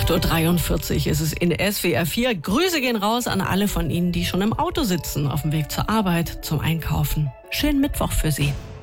8.43 Uhr ist es in SWR 4. Grüße gehen raus an alle von Ihnen, die schon im Auto sitzen, auf dem Weg zur Arbeit, zum Einkaufen. Schönen Mittwoch für Sie.